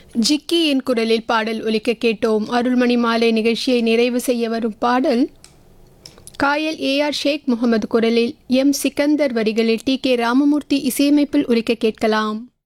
ஜிக்கியின் குரலில் பாடல் ஒலிக்க கேட்டோம். அருள்மணி மாலை நிகழ்ச்சியை நிறைவு செய்ய வரும் பாடல் காயல் ஏஆர் ஷேக் முகமது குரலில் எம் சிக்கந்தர் வரிகளில் டி கே ராமமூர்த்தி இசையமைப்பில் ஒலிக்க கேட்கலாம்.